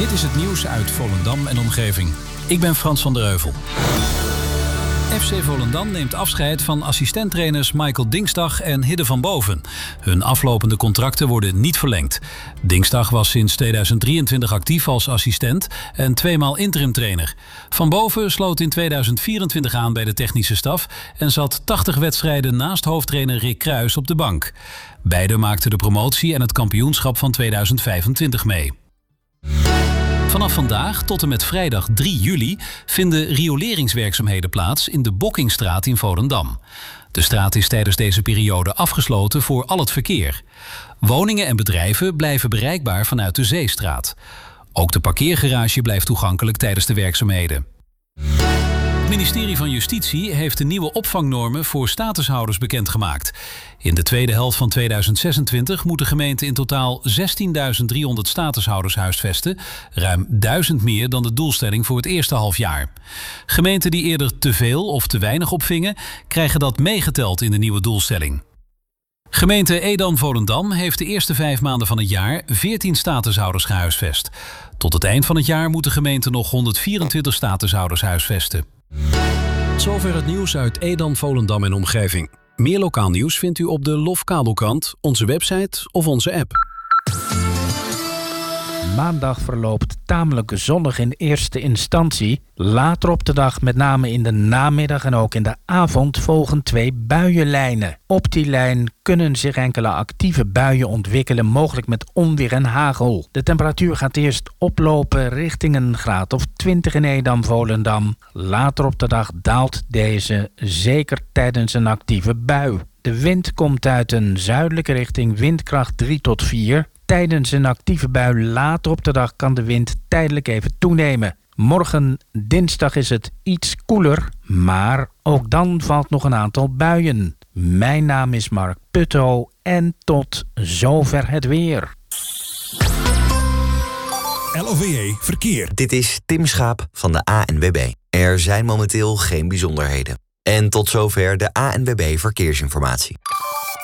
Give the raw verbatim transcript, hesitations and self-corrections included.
Dit is het nieuws uit Volendam en omgeving. Ik ben Frans van der Heuvel. F C Volendam neemt afscheid van assistenttrainers Michael Dingsdag en Hidde van Boven. Hun aflopende contracten worden niet verlengd. Dingsdag was sinds tweeduizend drieëntwintig actief als assistent en tweemaal interimtrainer. Van Boven sloot in tweeduizend vierentwintig aan bij de technische staf en zat tachtig wedstrijden naast hoofdtrainer Rick Kruijs op de bank. Beiden maakten de promotie en het kampioenschap van tweeduizend vijfentwintig mee. Vanaf vandaag tot en met vrijdag drie juli vinden rioleringswerkzaamheden plaats in de Bokkingstraat in Volendam. De straat is tijdens deze periode afgesloten voor al het verkeer. Woningen en bedrijven blijven bereikbaar vanuit de Zeestraat. Ook de parkeergarage blijft toegankelijk tijdens de werkzaamheden. Het ministerie van Justitie heeft de nieuwe opvangnormen voor statushouders bekendgemaakt. In de tweede helft van tweeduizend zesentwintig moet de gemeente in totaal zestienduizend driehonderd statushouders huisvesten, ruim duizend meer dan de doelstelling voor het eerste halfjaar. Gemeenten die eerder te veel of te weinig opvingen, krijgen dat meegeteld in de nieuwe doelstelling. Gemeente Edam-Volendam heeft de eerste vijf maanden van het jaar veertien statushouders gehuisvest. Tot het eind van het jaar moet de gemeente nog honderdvierentwintig statushouders huisvesten. Zover het nieuws uit Edam, Volendam en omgeving. Meer lokaal nieuws vindt u op de L O F kabelkrant, onze website of onze app. Maandag verloopt tamelijk zonnig in eerste instantie. Later op de dag, met name in de namiddag en ook in de avond, volgen twee buienlijnen. Op die lijn kunnen zich enkele actieve buien ontwikkelen, mogelijk met onweer en hagel. De temperatuur gaat eerst oplopen richting een graad of twintig in Edam, Volendam. Later op de dag daalt deze, zeker tijdens een actieve bui. De wind komt uit een zuidelijke richting, windkracht drie tot vier. Tijdens een actieve bui later op de dag kan de wind tijdelijk even toenemen. Morgen, dinsdag, is het iets koeler, maar ook dan valt nog een aantal buien. Mijn naam is Mark Putto en tot zover het weer. L O V E Verkeer. Dit is Tim Schaap van de A N W B. Er zijn momenteel geen bijzonderheden. En tot zover de A N W B Verkeersinformatie.